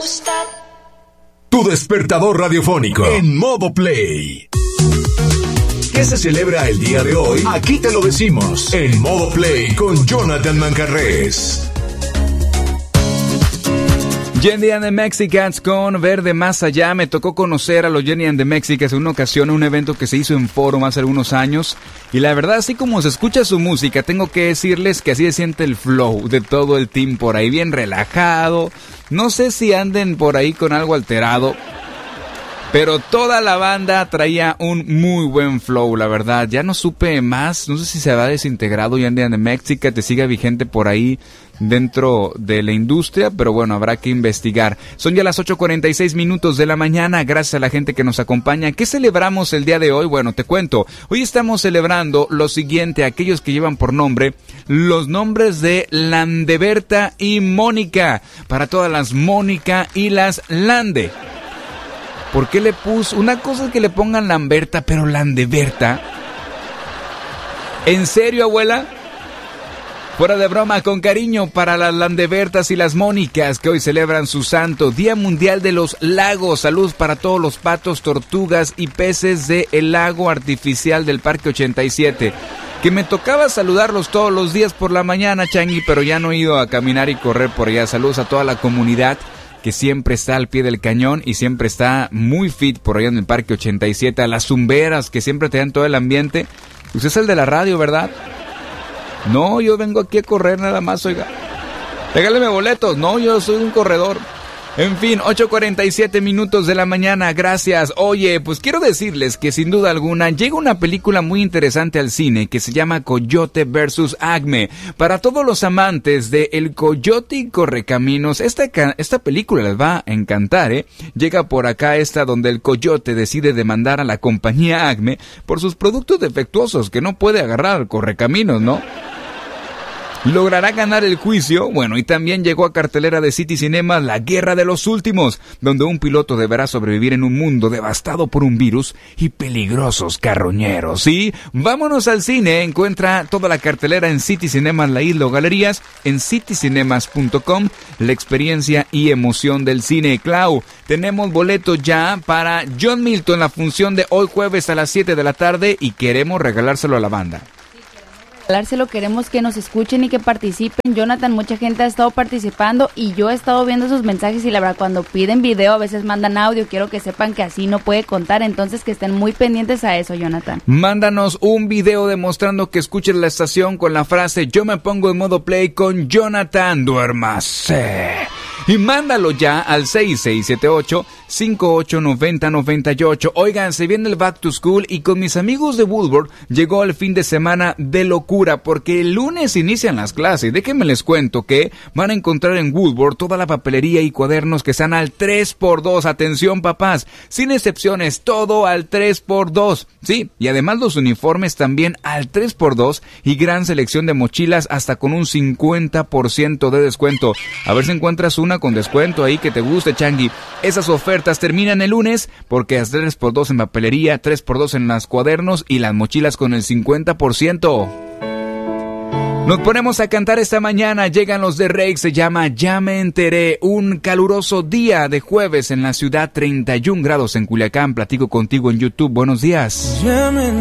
Tu despertador radiofónico en modo play. ¿Qué se celebra el día de hoy? Aquí te lo decimos en modo play con Jonathan Manjarrés. Jenny and the Mexicans con Verde Más Allá. Me tocó conocer a los Jenny and the Mexicans en una ocasión, en un evento que se hizo en Forum hace algunos años. Y la verdad, así como se escucha su música, tengo que decirles que así se siente el flow de todo el team por ahí, bien relajado. No sé si anden por ahí con algo alterado, pero toda la banda traía un muy buen flow, la verdad. Ya no supe más, no sé si se ha desintegrado Jenny and the Mexicans, te sigue vigente por ahí dentro de la industria, pero bueno, habrá que investigar. Son ya las 8:46 de la mañana, gracias a la gente que nos acompaña. ¿Qué celebramos el día de hoy? Bueno, te cuento, hoy estamos celebrando lo siguiente, aquellos que llevan por nombre los nombres de Landeberta y Mónica, para todas las Mónica y las Lande. ¿Por qué le puso? Una cosa es que le pongan Lamberta, pero Landeberta. ¿En serio, abuela? Fuera de broma, con cariño para las Landebertas y las Mónicas que hoy celebran su santo Día Mundial de los Lagos. Salud para todos los patos, tortugas y peces del lago artificial del Parque 87. Que me tocaba saludarlos todos los días por la mañana, Changi, pero ya no he ido a caminar y correr por allá. Saludos a toda la comunidad que siempre está al pie del cañón y siempre está muy fit por allá en el Parque 87. A las zumberas que siempre te dan todo el ambiente. Usted es el de la radio, ¿verdad? No, yo vengo aquí a correr nada más, oiga. Regáleme boletos. No, yo soy un corredor. En fin, 8:47 de la mañana, gracias. Oye, pues quiero decirles que sin duda alguna llega una película muy interesante al cine que se llama Coyote vs. Acme. Para todos los amantes de El Coyote y Correcaminos, esta película les va a encantar, ¿eh? Llega por acá donde el Coyote decide demandar a la compañía Acme por sus productos defectuosos que no puede agarrar al Correcaminos, ¿no? ¿Logrará ganar el juicio? Bueno, y también llegó a cartelera de City Cinemas La Guerra de los Últimos, donde un piloto deberá sobrevivir en un mundo devastado por un virus y peligrosos carroñeros. ¿Sí? Vámonos al cine. Encuentra toda la cartelera en City Cinemas La Isla o Galerías, en citycinemas.com, la experiencia y emoción del cine. Clau, tenemos boletos ya para John Milton, la función de hoy jueves a las 7 de la tarde y queremos regalárselo a la banda. Queremos que nos escuchen y que participen. Jonathan, mucha gente ha estado participando y yo he estado viendo sus mensajes y la verdad cuando piden video a veces mandan audio. Quiero que sepan que así no puede contar, entonces que estén muy pendientes a eso, Jonathan. Mándanos un video demostrando que escuches la estación con la frase yo me pongo en modo play con Jonathan, duérmase. Y mándalo ya al 6678-589098. Oigan, se viene el Back to School y con mis amigos de Woodward llegó el fin de semana de locura porque el lunes inician las clases. Déjenme les cuento que van a encontrar en Woodward toda la papelería y cuadernos que están al 3x2. Atención, papás, sin excepciones, todo al 3x2. Sí, y además los uniformes también al 3x2 y gran selección de mochilas hasta con un 50% de descuento. A ver si encuentras una con descuento ahí que te guste, Changi. Esas ofertas terminan el lunes porque es 3x2 en papelería, 3x2 en los cuadernos y las mochilas con el 50%. Nos ponemos a cantar esta mañana, llegan los de Rake, se llama Ya me enteré, un caluroso día de jueves en la ciudad, 31 grados en Culiacán, platico contigo en YouTube, buenos días.